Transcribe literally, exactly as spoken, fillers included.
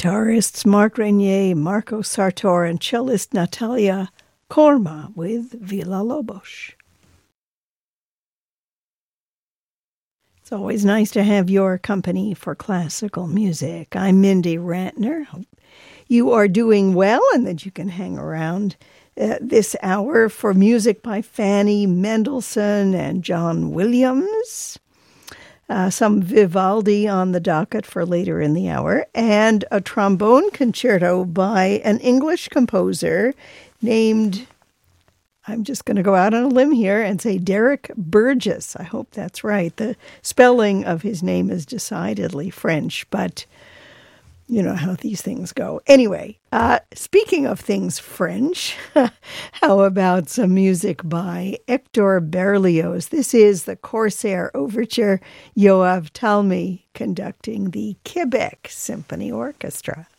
guitarists Marc Renier, Marco Sartor, and cellist Natalia Korma with Villa-Lobos. It's always nice to have your company for classical music. I'm Mindy Rantner. Hope you are doing well and that you can hang around uh, this hour for music by Fanny Mendelssohn and John Williams. Uh, some Vivaldi on the docket for later in the hour, and a trombone concerto by an English composer named, I'm just going to go out on a limb here and say Derek Burgess. I hope that's right. The spelling of his name is decidedly French, but you know how these things go. Anyway, uh, speaking of things French, how about some music by Hector Berlioz? This is the Corsair Overture, Yoav Talmi conducting the Quebec Symphony Orchestra.